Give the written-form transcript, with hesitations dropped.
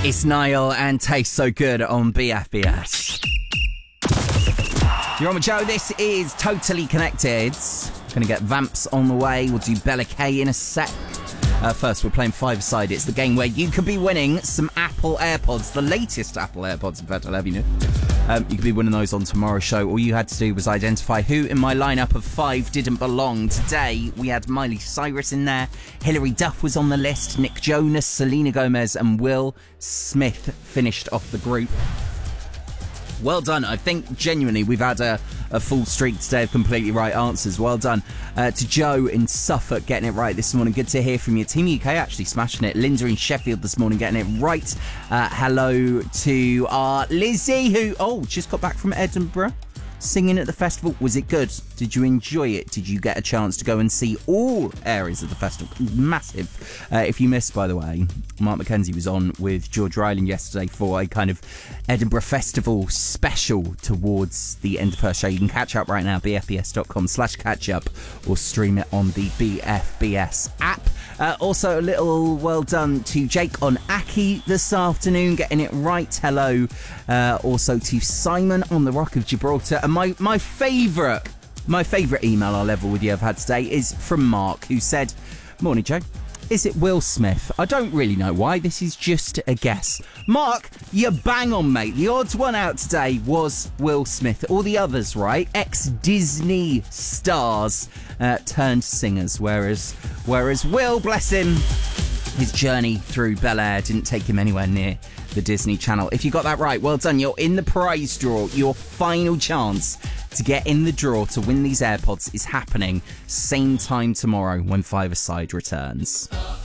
It's Niall and Tastes So Good on BFBS. You're on with Joe. This is Totally Connected. Gonna get Vamps on the way. We'll do Bella K in a sec. First, we're playing Five-A-Side. It's the game where you could be winning some Apple AirPods, the latest Apple AirPods, in fact, I'll have you know. You could be winning those on tomorrow's show. All you had to do was identify who in my lineup of 5 didn't belong. Today, we had Miley Cyrus in there. Hilary Duff was on the list. Nick Jonas, Selena Gomez, and Will Smith finished off the group. Well done. I think genuinely we've had a full streak today of completely right answers. Well done to Joe in Suffolk getting it right this morning. Good to hear from you. Team UK actually smashing it. Linda in Sheffield this morning getting it right. Hello to our Lizzie who just got back from Edinburgh. Singing at the festival. Was it good? Did you enjoy it? Did you get a chance to go and see all areas of the festival? Massive. If you missed, by the way, Mark McKenzie was on with George Ryland yesterday for a kind of Edinburgh Festival special towards the end of her show. You can catch up right now, bfbs.com/catch up, or stream it on the BFBS app. Also, a little well done to Jake on Aki this afternoon, getting it right. Hello. Also to Simon on the Rock of Gibraltar. And my favourite email I'll level with you I've had today is from Mark, who said, "Morning, Joe. Is it Will Smith? I don't really know why. This is just a guess." Mark, you bang on, mate. The odds one out today was Will Smith. All the others, right? Ex-Disney stars turned singers, whereas Will, bless him, his journey through Bel Air didn't take him anywhere near the Disney Channel. If you got that right, well done. You're in the prize draw. Your final chance to get in the draw to win these AirPods is happening same time tomorrow when Five-A-Side returns.